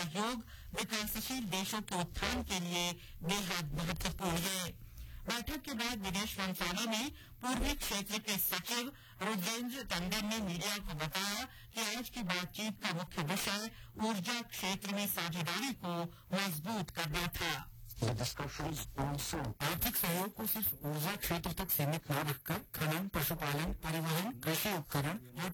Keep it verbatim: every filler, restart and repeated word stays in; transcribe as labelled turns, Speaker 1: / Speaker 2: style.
Speaker 1: सहयोग विकासशील देशों के उत्थान के लिए बेहद महत्वपूर्ण है। बैठक के बाद विदेश मंत्रालय में पूर्वी क्षेत्र के सचिव रुद्रेंद्र टंडन ने मीडिया को बताया कि आज की बातचीत का मुख्य विषय ऊर्जा क्षेत्र में साझेदारी को मजबूत करना था। आर्थिक सहयोग को सिर्फ ऊर्जा क्षेत्र तक सीमित न रखकर खनन, पशुपालन, परिवहन, कृषि उपकरण और